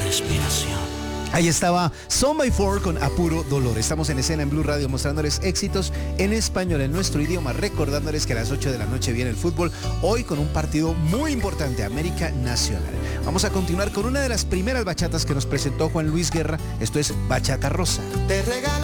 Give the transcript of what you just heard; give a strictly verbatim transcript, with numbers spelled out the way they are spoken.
respiración. Ahí estaba Son by Four con Apuro Dolor. Estamos en escena en Blue Radio mostrándoles éxitos en español, en nuestro idioma, recordándoles que a las ocho de la noche viene el fútbol, hoy con un partido muy importante, América Nacional. Vamos a continuar con una de las primeras bachatas que nos presentó Juan Luis Guerra. Esto es Bachata Rosa. Te regalo